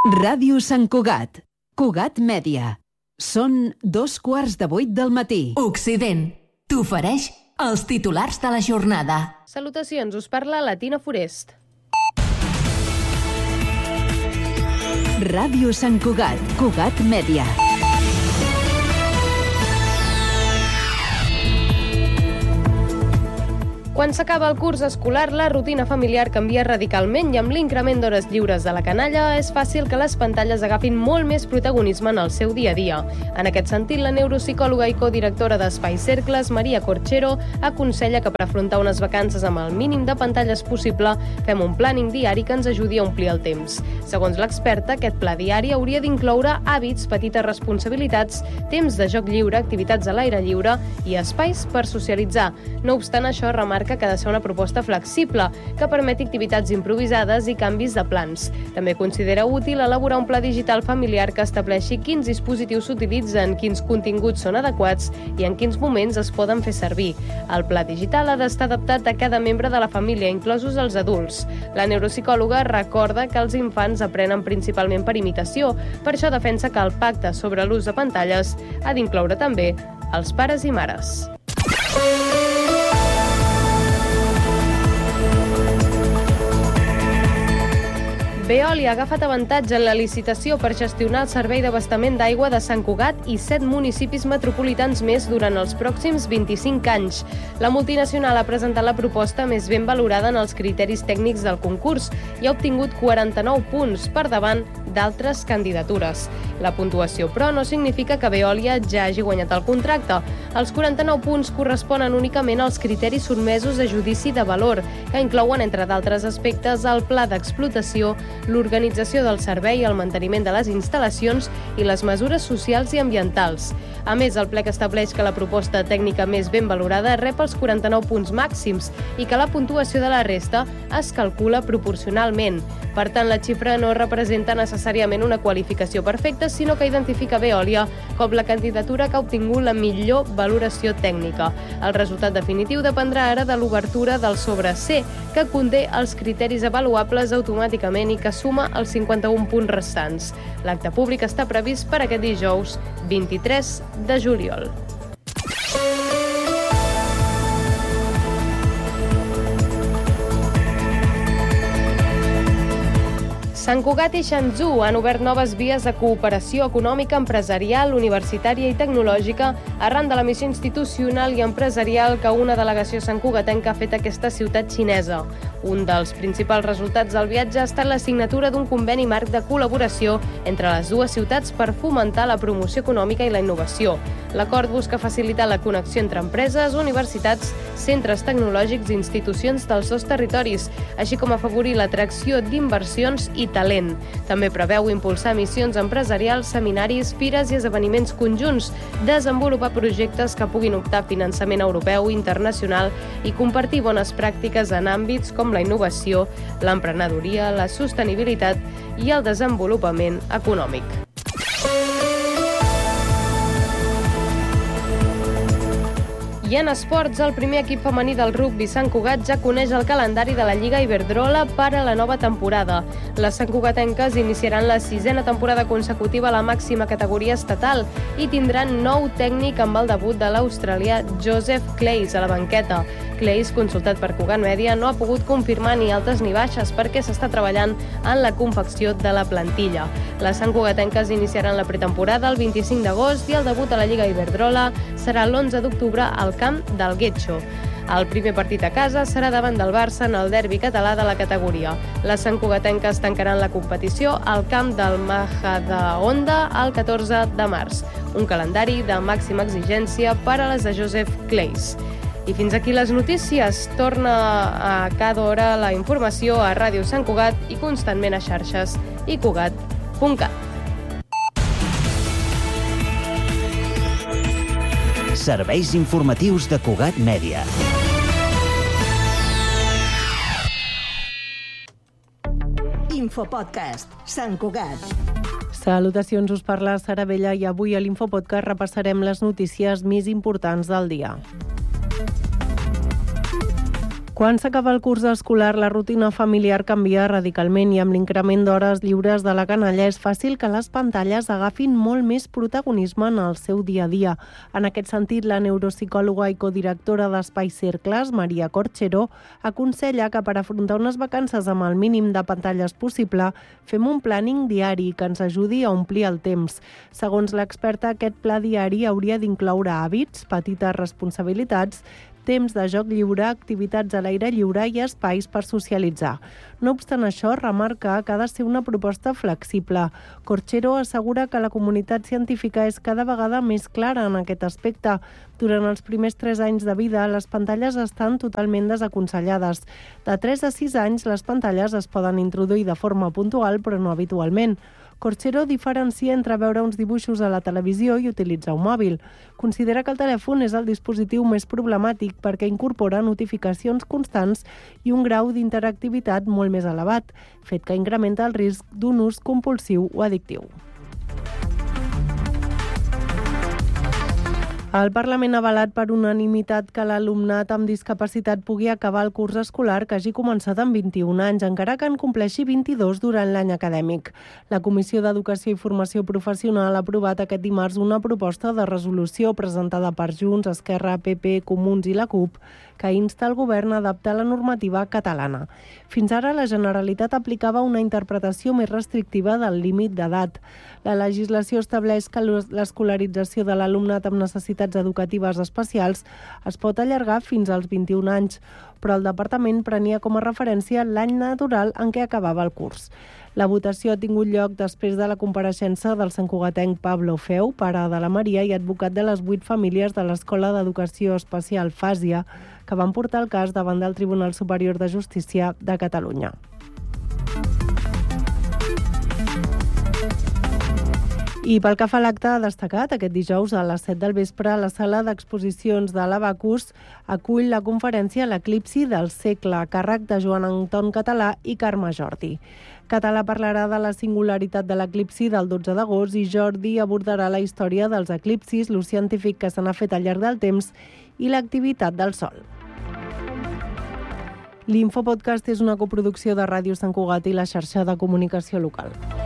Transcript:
Ràdio Sant Cugat. Cugat Mèdia. Són 7:15 del matí. Occident t'ofereix els titulars de la jornada. Salutacions, us parla la Tina Forest. Ràdio Sant Cugat. Cugat Mèdia. Quan s'acaba el curs escolar, la rutina familiar canvia radicalment i amb l'increment d'hores lliures de la canalla és fàcil que les pantalles agafin molt més protagonisme en el seu dia a dia. En aquest sentit, la neuropsicòloga i codirectora d'Espai Cercles, Maria Corchero, aconsella que per afrontar unes vacances amb el mínim de pantalles possible, fem un planning diari que ens ajudi a omplir el temps. Segons l'experta, aquest pla diari hauria d'incloure hàbits, petites responsabilitats, temps de joc lliure, activitats a l'aire lliure i espais per socialitzar. No obstant això, remarca que ha de ser una proposta flexible, que permeti activitats improvisades i canvis de plans. També considera útil elaborar un pla digital familiar que estableixi quins dispositius s'utilitzen, quins continguts són adequats i en quins moments es poden fer servir. El pla digital ha d'estar adaptat a cada membre de la família, inclosos els adults. La neuropsicòloga recorda que els infants aprenen principalment per imitació, per això defensa que el pacte sobre l'ús de pantalles ha d'incloure també els pares i mares. Veolia ha agafat avantatge en la licitació per gestionar el servei d'abastament d'aigua de Sant Cugat i 7 municipis metropolitans més durant els pròxims 25 anys. La multinacional ha presentat la proposta més ben valorada en els criteris tècnics del concurs i ha obtingut 49 punts per davant d'altres candidatures. La puntuació, però, no significa que Veolia ja hagi guanyat el contracte. Els 49 punts corresponen únicament als criteris sotmesos a judici de valor, que inclouen, entre d'altres aspectes, el pla d'explotació, l'organització del servei, el manteniment de les instal·lacions i les mesures socials i ambientals. A més, el plec estableix que la proposta tècnica més ben valorada rep els 49 punts màxims i que la puntuació de la resta es calcula proporcionalment. Per tant, la xifra no representa necessàriament una qualificació perfecta, sinó que identifica Veolia com la candidatura que ha obtingut la millor valoració tècnica. El resultat definitiu dependrà ara de l'obertura del sobre C, que conté els criteris avaluables automàticament i que suma els 51 punts restants. L'acte públic està previst per aquest dijous 23 de juliol. Sant Cugat i Shenzhou han obert noves vies de cooperació econòmica, empresarial, universitària i tecnològica arran de la missió institucional i empresarial que una delegació santcugatenca ha fet a aquesta ciutat xinesa. Un dels principals resultats del viatge ha estat la signatura d'un conveni marc de col·laboració entre les dues ciutats per fomentar la promoció econòmica i la innovació. L'acord busca facilitar la connexió entre empreses, universitats, centres tecnològics i institucions dels dos territoris, així com afavorir l'atracció d'inversions i talent. També preveu impulsar missions empresarials, seminaris, fires i esdeveniments conjunts, desenvolupar projectes que puguin optar a finançament europeu i internacional i compartir bones pràctiques en àmbits com la innovació, l'emprenedoria, la sostenibilitat i el desenvolupament econòmic. I en esports, el primer equip femení del rugbi Sant Cugat ja coneix el calendari de la Lliga Iberdrola per a la nova temporada. Les santcugatenques iniciaran la 6a temporada consecutiva a la màxima categoria estatal i tindran nou tècnic amb el debut de l'australià Joseph Clays a la banqueta. Clays, consultat per Cugat Mèdia, no ha pogut confirmar ni altes ni baixes perquè s'està treballant en la confecció de la plantilla. Les santcugatenques iniciaran la pretemporada el 25 d'agost i el debut a la Lliga Iberdrola serà l'11 d'octubre al camp del Getxo. El primer partit a casa serà davant del Barça en el derbi català de la categoria. Les santcugatenques tancaran la competició al camp del Majadahonda el 14 de març. Un calendari de màxima exigència per a les de Joseph Clays. I fins aquí les notícies. Torna a cada hora la informació a Ràdio Sant Cugat i constantment a xarxes i cugat.cat. Serveis informatius de Cugat Mèdia. Infopodcast, Sant Cugat. Salutacions, us parla Sara Vella i avui a l'Infopodcast repassarem les notícies més importants del dia. Quan s'acaba el curs escolar, la rutina familiar canvia radicalment i amb l'increment d'hores lliures de la canalla és fàcil que les pantalles agafin molt més protagonisme en el seu dia a dia. En aquest sentit, la neuropsicòloga i codirectora d'Espai Cercles, Maria Corchero, aconsella que per afrontar unes vacances amb el mínim de pantalles possible, fem un planning diari que ens ajudi a omplir el temps. Segons l'experta, aquest pla diari hauria d'incloure hàbits, petites responsabilitats, temps de joc lliure, activitats a l'aire lliure i espais per socialitzar. No obstant això, remarca que ha de ser una proposta flexible. Corchero assegura que la comunitat científica és cada vegada més clara en aquest aspecte. Durant els primers 3 anys de vida, les pantalles estan totalment desaconsellades. De 3 a 6 anys, les pantalles es poden introduir de forma puntual, però no habitualment. Corchero diferencia entre veure uns dibuixos a la televisió i utilitzar un mòbil. Considera que el telèfon és el dispositiu més problemàtic perquè incorpora notificacions constants i un grau d'interactivitat molt més elevat, fet que incrementa el risc d'un ús compulsiu o addictiu. El Parlament ha avalat per unanimitat que l'alumnat amb discapacitat pugui acabar el curs escolar que hagi començat amb 21 anys, encara que en compleixi 22 durant l'any acadèmic. La Comissió d'Educació i Formació Professional ha aprovat aquest dimarts una proposta de resolució presentada per Junts, Esquerra, PP, Comuns i la CUP, que insta el govern a adaptar la normativa catalana. Fins ara, la Generalitat aplicava una interpretació més restrictiva del límit d'edat. La legislació estableix que l'escolarització de l'alumnat amb necessitats educatives especials es pot allargar fins als 21 anys, però el departament prenia com a referència l'any natural en què acabava el curs. La votació ha tingut lloc després de la compareixença del santcugatenc Pablo Feu, pare de la Maria i advocat de les 8 famílies de l'Escola d'Educació Especial Fàsia, que van portar el cas davant del Tribunal Superior de Justícia de Catalunya. I pel que fa a l'acte destacat, aquest dijous a les 7 del vespre, la sala d'exposicions de l'Abacus acull la conferència L'eclipsi del segle, a càrrec de Joan Anton Català i Carme Jordi. Català parlarà de la singularitat de l'eclipsi del 12 d'agost i Jordi abordarà la història dels eclipsis, l'ús científic que se n'ha fet al llarg del temps i l'activitat del Sol. L'Infopodcast és una coproducció de Ràdio Sant Cugat i la xarxa de comunicació local.